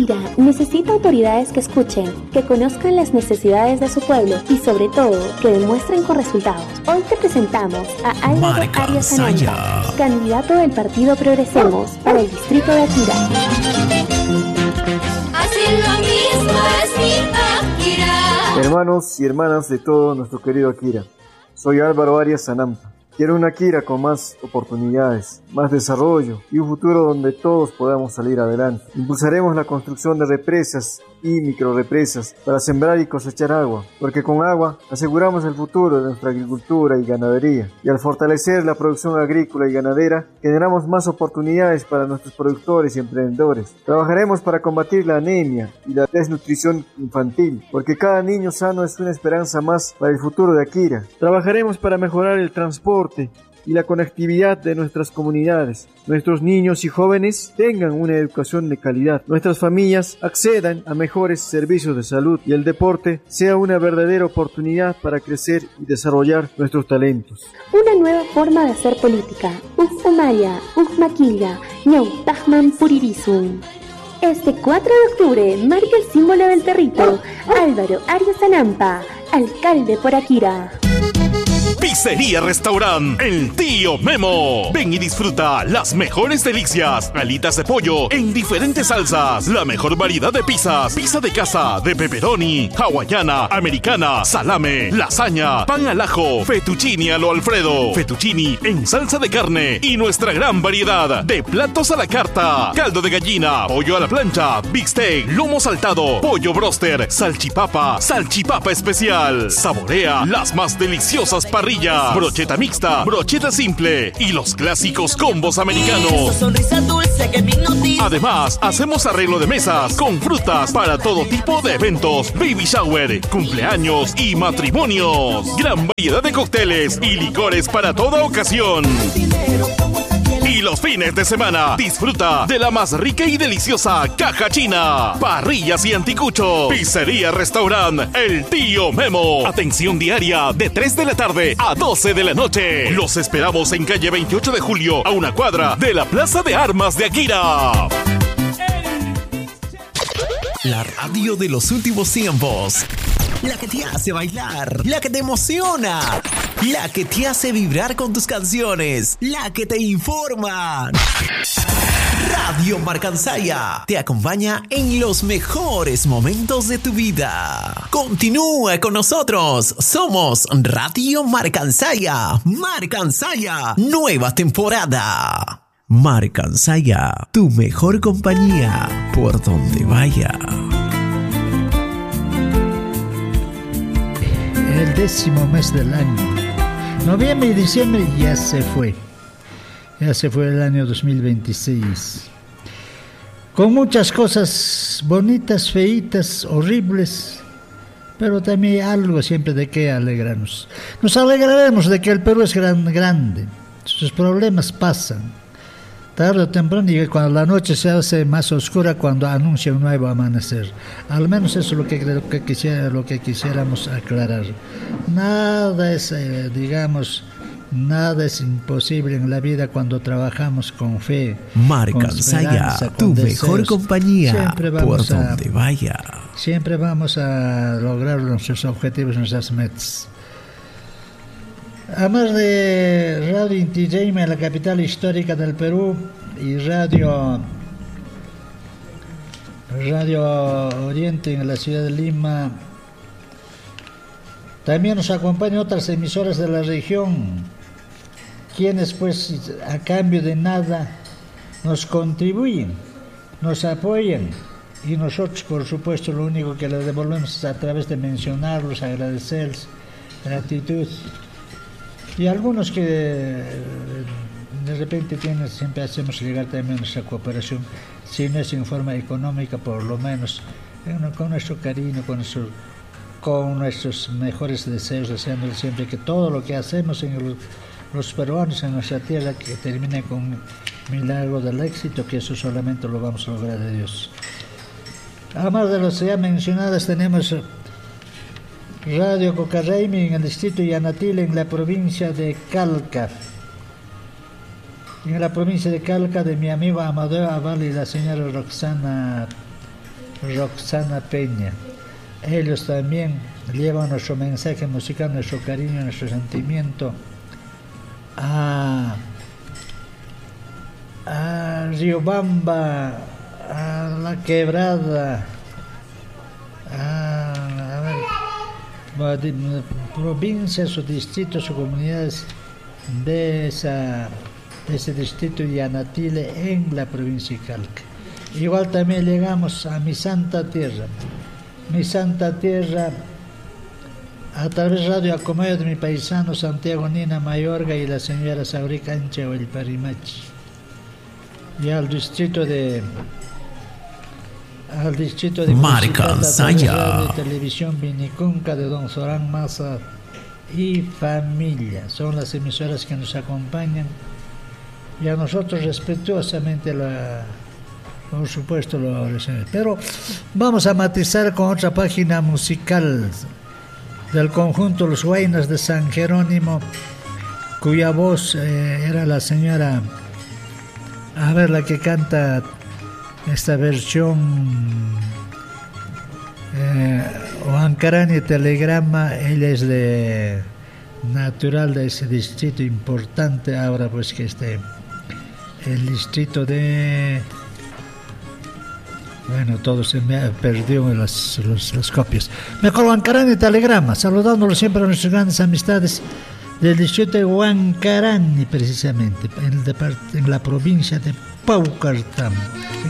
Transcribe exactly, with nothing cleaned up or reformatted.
Akira necesita autoridades que escuchen, que conozcan las necesidades de su pueblo y sobre todo que demuestren con resultados. Hoy te presentamos a Álvaro Arias Ananta, candidato del Partido Progresemos para el distrito de Akira. Así lo mismo es mi Akira. Hermanos y hermanas de todo nuestro querido Akira, soy Álvaro Arias Ananta. Quiero una Akira con más oportunidades, más desarrollo y un futuro donde todos podamos salir adelante. Impulsaremos la construcción de represas y microrepresas para sembrar y cosechar agua, porque con agua aseguramos el futuro de nuestra agricultura y ganadería. Y al fortalecer la producción agrícola y ganadera, generamos más oportunidades para nuestros productores y emprendedores. Trabajaremos para combatir la anemia y la desnutrición infantil, porque cada niño sano es una esperanza más para el futuro de Akira. Trabajaremos para mejorar el transporte y la conectividad de nuestras comunidades. Nuestros niños y jóvenes tengan una educación de calidad. Nuestras familias accedan a mejores servicios de salud y el deporte sea una verdadera oportunidad para crecer y desarrollar nuestros talentos. Una nueva forma de hacer política. Ujtamaya, Ujmaquilla, Ñau Tajman Puririzum. Este cuatro de octubre marca el símbolo del territorio. Álvaro Arias Ananta, alcalde por Akira. Pizzería Restaurant El Tío Memo. Ven y disfruta las mejores delicias. Alitas de pollo en diferentes salsas. La mejor variedad de pizzas. Pizza de casa, de pepperoni, hawaiana, americana, salame, lasaña, pan al ajo, fettuccini a lo Alfredo, fettuccini en salsa de carne y nuestra gran variedad de platos a la carta. Caldo de gallina, pollo a la plancha, bistec, lomo saltado, pollo broster, salchipapa, salchipapa especial. Saborea las más deliciosas parrillas. Brocheta mixta, brocheta simple y los clásicos combos americanos. Además, hacemos arreglo de mesas con frutas para todo tipo de eventos, baby shower, cumpleaños y matrimonios. Gran variedad de cócteles y licores para toda ocasión. Y los fines de semana, disfruta de la más rica y deliciosa caja china, parrillas y anticuchos. Pizzería Restaurant El Tío Memo. Atención diaria de tres de la tarde a doce de la noche. Los esperamos en calle veintiocho de julio, a una cuadra de la Plaza de Armas de Akira. La radio de los últimos tiempos. La que te hace bailar, la que te emociona, la que te hace vibrar con tus canciones, la que te informa. Radio Marcansaya te acompaña en los mejores momentos de tu vida. Continúa con nosotros. Somos Radio Marcansaya. Marcansaya, nueva temporada. Marcansaya, tu mejor compañía por donde vaya. El décimo mes del año, noviembre y diciembre, ya se fue. Ya se fue el año dos mil veintiséis. Con muchas cosas bonitas, feitas, horribles, pero también algo siempre de qué alegrarnos. Nos alegraremos de que el Perú es gran, grande. Sus problemas pasan. Tarde o temprano, y cuando la noche se hace más oscura, cuando anuncia un nuevo amanecer. Al menos eso es lo que, lo que, quisiera, lo que quisiéramos aclarar. Nada es, eh, digamos, nada es imposible en la vida cuando trabajamos con fe. Marcansaya, tu deseos. Mejor compañía por donde a, vaya. Siempre vamos a lograr nuestros objetivos, nuestras metas. Además de Radio Inti Raymi en la capital histórica del Perú y Radio Radio Oriente en la ciudad de Lima, también nos acompañan otras emisoras de la región, quienes pues a cambio de nada nos contribuyen, nos apoyan, y nosotros por supuesto lo único que les devolvemos es a través de mencionarlos, agradecerles, gratitud. Y algunos que de repente tienen, siempre hacemos llegar también nuestra cooperación, si no es en forma económica, por lo menos con nuestro cariño, con, nuestro, con nuestros mejores deseos, deseando siempre que todo lo que hacemos en el, los peruanos en nuestra tierra, que termine con un milagro del éxito, que eso solamente lo vamos a lograr de Dios. Además de las ya mencionadas, tenemos Radio Cocarraymi en el distrito de Yanatil, en la provincia de Calca. En la provincia de Calca, de mi amigo Amadeo Aval y la señora Roxana Roxana Peña. Ellos también llevan nuestro mensaje musical, nuestro cariño, nuestro sentimiento a, a Riobamba, a La Quebrada, a, a ver, provincias o distritos o comunidades de, esa, de ese distrito de Yanatile en la provincia de Calca. Igual también llegamos a mi santa tierra, mi santa tierra a través de Radio Acomayo de mi paisano Santiago Nina Mayorga y la señora Saurica Ancha o el Parimachi, y al distrito de al distrito de Marca Saya, de televisión Vinicunca de don Során Maza y familia. Son las emisoras que nos acompañan y a nosotros respetuosamente la, por supuesto lo agradecemos. Pero vamos a matizar con otra página musical del conjunto Los Huaynas de San Jerónimo, cuya voz eh, era la señora, a ver, la que canta esta versión eh, Huancarani Telegrama. Ella es de natural de ese distrito importante ahora, pues que este el distrito de, bueno, todo se me ha perdido en las, los, las copias. Mejor Huancarani Telegrama, saludándolo siempre a nuestras grandes amistades del distrito de Huancarani, precisamente en, el depart- en la provincia de Paucartambo.